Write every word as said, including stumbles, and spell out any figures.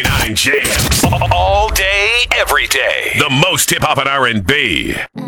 Nine jams all day, every day. The most hip hop and R and B.